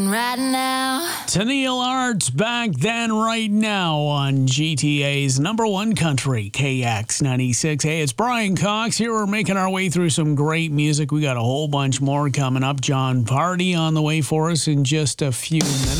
Right now. Tennille Arts back then, right now on GTA's number one country, KX96. Hey, it's Brian Cox here. We're making our way through some great music. We got a whole bunch more coming up. Jon Pardi on the way for us in just a few minutes.